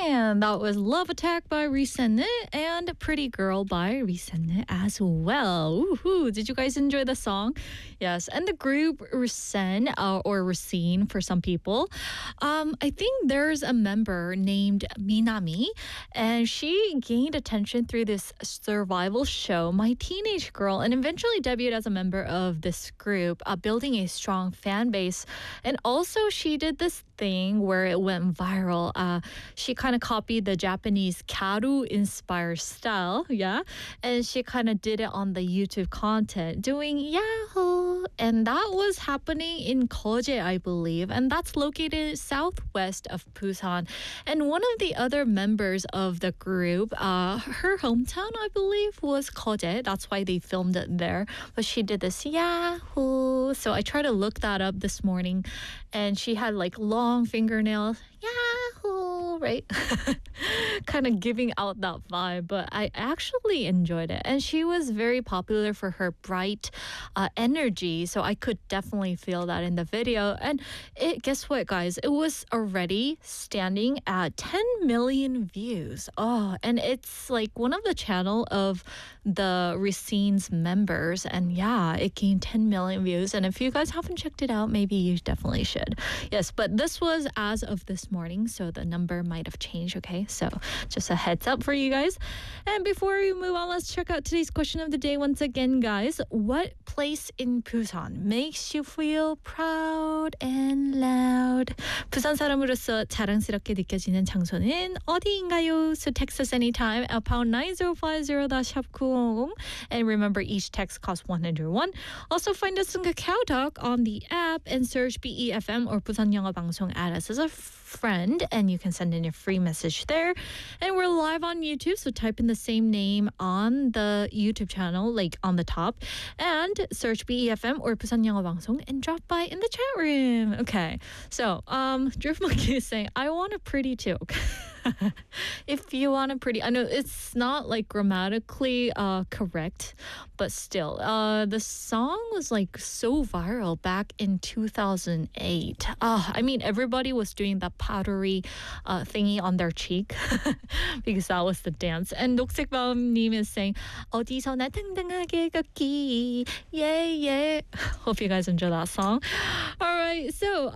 And that was Love Attack by Resenne and Pretty Girl by Resenne as well. Woohoo! Did you guys enjoy the song? Yes, and the group Resenne or Racine for some people. I think there's a member named Minami, and she gained attention through this survival show, My Teenage Girl, and eventually debuted as a member of this group, building a strong fan base. And also, she did this thing where it went viral. She kind of copied the Japanese Karu-inspired style, yeah, and she kind of did it on the YouTube content, doing Yahoo! And that was happening in Koje, I believe, and that's located southwest of Busan. And one of the other members of the group, her hometown, I believe, was Koje. That's why they filmed it there. But she did this Yahoo! So I tried to look that up this morning, and she had like long fingernails. Yahoo! Right? Kind of giving out that vibe, but I actually enjoyed it. And she was very popular for her bright energy, so I could definitely feel that in the video. And guess what, guys? It was already standing at 10 million views. Oh, and it's like one of the channel of the Racine's members, and yeah, it gained 10 million views. And if you guys haven't checked it out, maybe you definitely should. Yes, but this was as of this morning, so the number might have changed, okay? So just a heads up for you guys. And before we move on, let's check out today's question of the day once again, guys. What place in Busan makes you feel proud and loud? 부산 사람으로서 자랑스럽게 느껴지는 장소는 어디인가요? So text us anytime at pound 9050-900. And remember, each text costs 101. Also, find us on Kakao Talk on the app and search BEFM or Busan 영어 방송. Add us as a friend, and you can send in a free message there. And we're live on YouTube, so type in the same name on the YouTube channel, like on the top, and search BEFM or Busan 영어 방송 and drop by in the chat room. Okay, so Drift Monkey is saying, I want a pretty too. If you want a pretty, I know it's not like grammatically correct, but still, the song was like so viral back in 2008. I mean, everybody was doing that powdery thingy on their cheek because that was the dance. And 녹색밤님 is saying, 어디서나 당당하게 걷기, yeah, yeah. Hope you guys enjoy that song. All right, so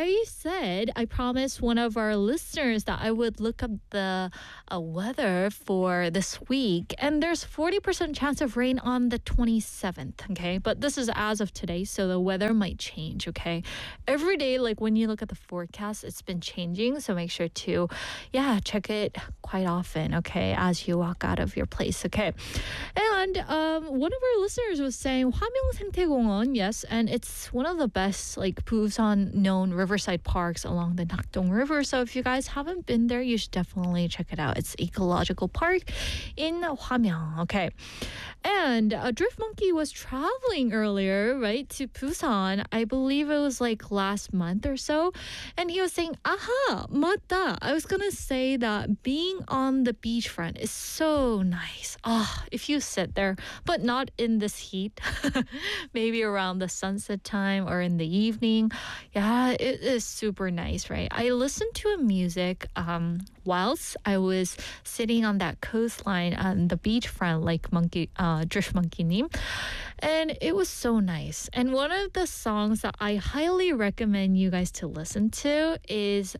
I promised one of our listeners that I would look up the weather for this week, and there's 40% chance of rain on the 27th, okay? But this is as of today, so the weather might change, okay? Every day, like when you look at the forecast, it's been changing, so make sure to, check it quite often, okay, as you walk out of your place, okay? And one of our listeners was saying 화명 생태공원, yes, and it's one of the best, like, Busan known riverside parks along the Nakdong River, so if you guys haven't been there, you should definitely check it out. It's ecological park in Hwamyeong, okay? And Drift Monkey was traveling earlier, right, to Busan. I believe it was like last month or so. And he was saying, aha, 맞다. I was going to say that being on the beachfront is so nice. If you sit there, but not in this heat, maybe around the sunset time or in the evening. Yeah, it is super nice, right? I listened to a music whilst I was sitting on that coastline on the beachfront, like Drift Monkey Nim, and it was so nice. And one of the songs that I highly recommend you guys to listen to is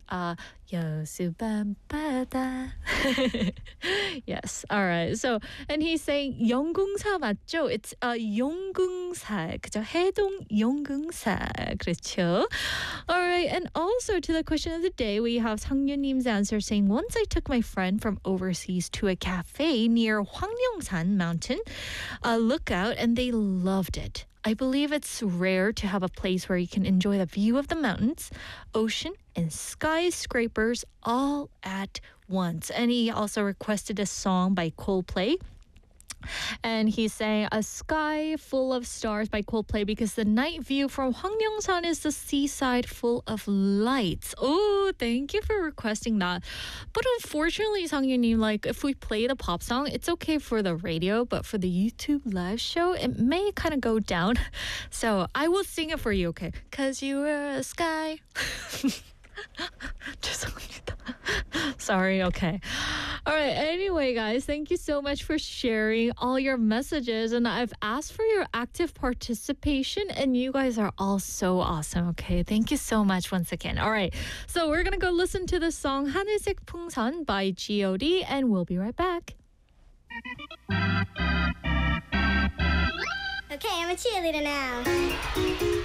여수밤바다. Yes, all right. So, and he's saying 영궁사 맞죠? It's 용궁사, 그죠? 해동 용궁사, 그렇죠? All right, and also to the question of the day, we have 상윤님's answer saying, once I took my friend from overseas to a cafe near Hwangryongsan Mountain lookout, and they loved it. I believe it's rare to have a place where you can enjoy the view of the mountains, ocean, and skyscrapers all at once. And he also requested a song by Coldplay. And he's saying A Sky Full of Stars by Coldplay because the night view from Hwangryongsan is the seaside full of lights. Oh, thank you for requesting that. But unfortunately, Sang-Yunim, like if we play the pop song, it's okay for the radio, but for the YouTube live show, it may kind of go down. So I will sing it for you, okay? Cause you were a sky. 죄송합니다. Sorry, okay. All right, anyway, guys, thank you so much for sharing all your messages. And I've asked for your active participation, and you guys are all so awesome, okay? Thank you so much once again. All right, so we're going to go listen to the song 하늘색 풍선 by G.O.D. and we'll be right back. Okay, I'm a cheerleader now.